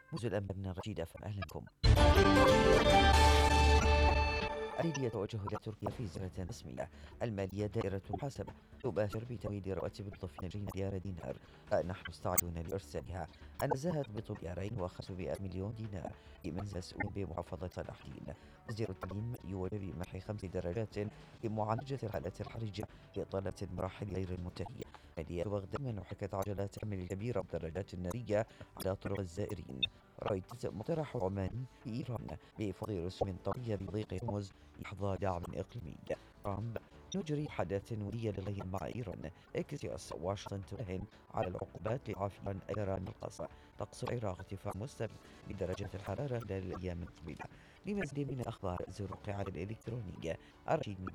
موز الأنباء من رشيد أفهم. أهلا بكم. الأيدي يتوجه إلى تركيا في زيارة رسمية. المالية دائرة المحاسبة تباشر بتمويل رواتب الموظفين 20 مليار دينار. نحن مستعدون لإرسالها. النزاهة تهبط مليارين و500 مليون دينار لمنزل سؤول بمحافظة صلاح الدين. وزير التعليم يولى بمنح 5 درجات لمعالجة الحالة الحرجة لطلبة المراحل غير المنتهية. مالية بغداد منح عجلات حمل الكبيرة والدراجات النارية على طرق الزائرين. رويترز مقترح عمان في إيران بفضل رسوم طبية بضيق هرمز يحظى دعم إقليمي. ترامب يجري حدث ودية للغي مع إيران. إكسيوس واشنطن تراهن على العقوبات لعافية عن إيران القصف. طقس العراق ارتفاع مستمر بدرجات الحرارة خلال الأيام المقبلة. لمزيد من الأخبار زوروا القاعدة الإلكترونية الرشيد